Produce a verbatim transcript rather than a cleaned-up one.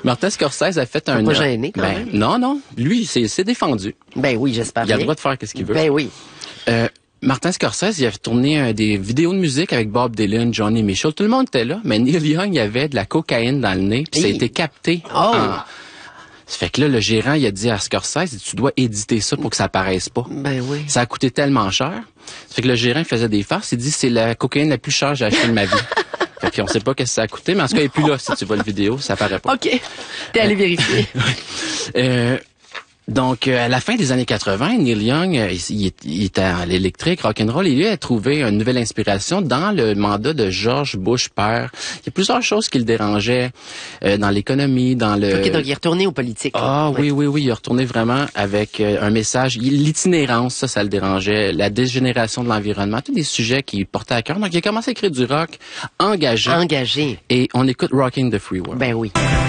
Martin Scorsese a fait un... Pas gêné, quand ben, même. Non, non. Lui, c'est, c'est défendu. Ben oui, j'espère Il a bien. le droit de faire ce qu'il veut. Ben oui. Euh, Martin Scorsese, il a tourné euh, des vidéos de musique avec Bob Dylan, Johnny Mitchell. Tout le monde était là, mais Neil Young, il avait de la cocaïne dans le nez, puis ça a Hi. été capté. Oh! En... Ça fait que là, le gérant, il a dit à Scorsese, tu dois éditer ça pour que ça apparaisse pas. Ben oui. Ça a coûté tellement cher. Ça fait que le gérant, il faisait des farces. Il dit, c'est la cocaïne la plus chère que j'ai achetée de ma vie. Fait que on sait pas qu'est-ce que ça a coûté, mais en tout cas, il est plus là. Si tu vois la vidéo, ça apparaît pas. OK. T'es allé vérifier. euh, Donc, euh, à la fin des années quatre-vingts, Neil Young, euh, il, il, il était à l'électrique, rock'n'roll, et lui a trouvé une nouvelle inspiration dans le mandat de George Bush père. Il y a plusieurs choses qui le dérangeaient euh, dans l'économie, dans le... OK, donc il est retourné aux politiques. Ah là. oui, oui, oui, il est retourné vraiment avec euh, un message. Il- L'itinérance, ça, ça le dérangeait. La dégénération de l'environnement, tous des sujets qui portaient à cœur. Donc, il a commencé à écrire du rock engagé. Engagé. Et on écoute Rocking the Free World. Ben oui.